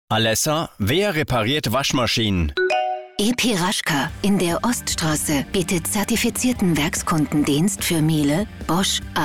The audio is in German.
Alessa, wer repariert Waschmaschinen? EP Raschka in der Oststraße bietet zertifizierten Werkskundendienst für Miele, Bosch,